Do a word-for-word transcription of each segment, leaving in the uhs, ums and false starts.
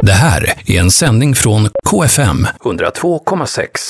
Det här är en sändning från K F M hundratvå komma sex.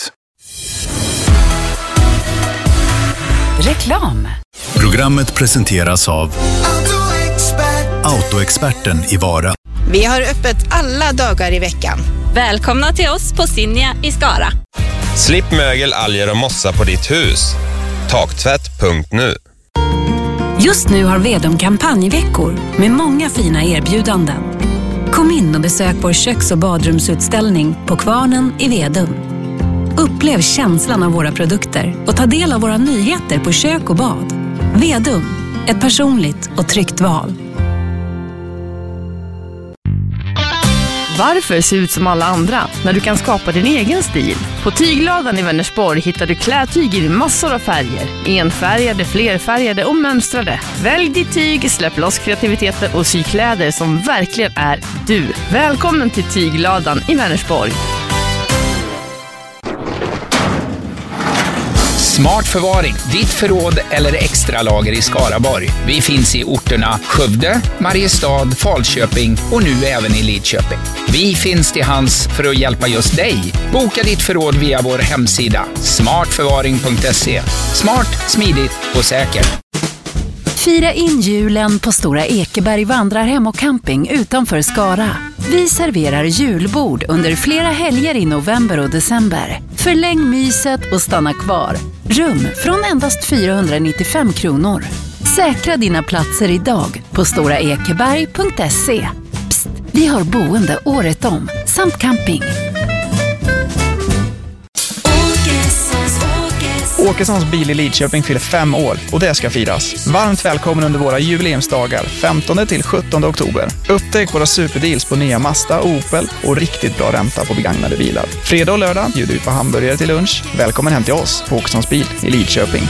Reklam. Programmet presenteras av Autoexperten i Vara. Vi har öppet alla dagar i veckan. Välkomna till oss på Sinja i Skara. Slipp mögel, alger och mossa på ditt hus. Taktvätt punkt nu. Just nu har Vedum kampanjveckor med många fina erbjudanden. Kom in och besök vår köks- och badrumsutställning på Kvarnen i Vedum. Upplev känslan av våra produkter och ta del av våra nyheter på kök och bad. Vedum, ett personligt och tryggt val. Varför se ut som alla andra när du kan skapa din egen stil? På Tygladan i Vänersborg hittar du klädtyg i massor av färger. Enfärgade, flerfärgade och mönstrade. Välj ditt tyg, släpp loss kreativiteten och sy kläder som verkligen är du. Välkommen till Tygladan i Vänersborg. Smart förvaring, ditt förråd eller extra lager i Skaraborg. Vi finns i orterna Skövde, Mariestad, Falköping och nu även i Lidköping. Vi finns till hands för att hjälpa just dig. Boka ditt förråd via vår hemsida smart förvaring punkt se. Smart, smidigt och säkert. Fira in julen på Stora Ekeberg vandrarhem och camping utanför Skara. Vi serverar julbord under flera helger i november och december. Förläng myset och stanna kvar. Rum från endast fyrahundranittiofem kronor. Säkra dina platser idag på stora ekeberg punkt se. Psst, vi har boende året om, samt camping. Åkessons bil i Lidköping fyller fem år och det ska firas. Varmt välkommen under våra jubileumsdagar femtonde till sjuttonde oktober. Upptäck våra superdeals på nya Mazda och Opel och riktigt bra ränta på begagnade bilar. Fredag och lördag bjuder vi på hamburgare till lunch. Välkommen hem till oss på Åkessons bil i Lidköping.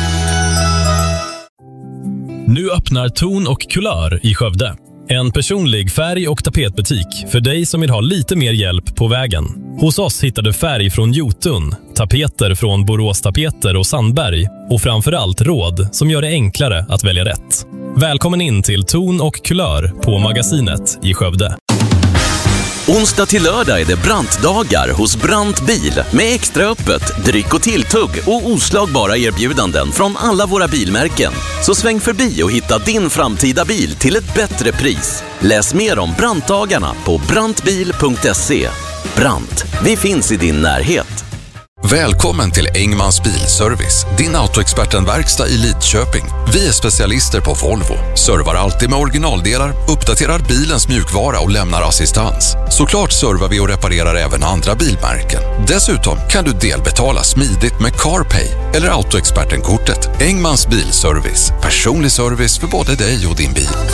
Nu öppnar Ton och Kulör i Skövde. En personlig färg- och tapetbutik för dig som vill ha lite mer hjälp på vägen. Hos oss hittar du färg från Jotun, tapeter från Borås Tapeter och Sandberg och framförallt råd som gör det enklare att välja rätt. Välkommen in till Ton och Kulör på Magasinet i Skövde. Onsdag till lördag är det Brantdagar hos Brant Bil med extra öppet, dryck och tilltugg och oslagbara erbjudanden från alla våra bilmärken. Så sväng förbi och hitta din framtida bil till ett bättre pris. Läs mer om Brantdagarna på brantbil punkt se. Brant, vi finns i din närhet. Välkommen till Engmans Bilservice, din autoexperten-verkstad i Lidköping. Vi är specialister på Volvo, servar alltid med originaldelar, uppdaterar bilens mjukvara och lämnar assistans. Såklart servar vi och reparerar även andra bilmärken. Dessutom kan du delbetala smidigt med CarPay eller autoexperten-kortet. Engmans Bilservice, personlig service för både dig och din bil.